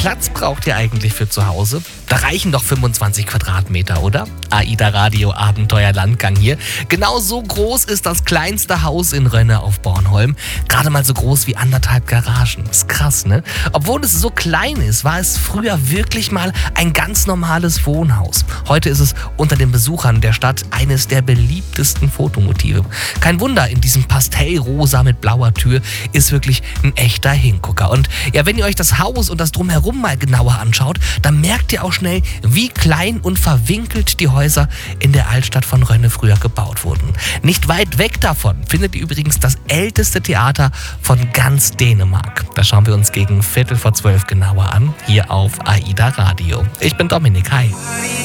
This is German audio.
Platz braucht ihr eigentlich für zu Hause? Da reichen doch 25 Quadratmeter, oder? AIDA Radio Abenteuerlandgang hier. Genau so groß ist das kleinste Haus in Rönne auf Bornholm. Gerade mal so groß wie 1,5 Garagen. Ist krass, ne? Obwohl es so klein ist, war es früher wirklich mal ein ganz normales Wohnhaus. Heute ist es unter den Besuchern der Stadt eines der beliebtesten Fotomotive. Kein Wunder, in diesem Pastellrosa mit blauer Tür ist wirklich ein echter Hingucker. Und ja, wenn ihr euch das Haus und das Drumherum mal genauer anschaut, dann merkt ihr auch schnell, wie klein und verwinkelt die Häuser in der Altstadt von Rönne früher gebaut wurden. Nicht weit weg davon findet ihr übrigens das älteste Theater von ganz Dänemark. Das schauen wir uns gegen 11:45 genauer an, hier auf AIDA Radio. Ich bin Dominik, hi.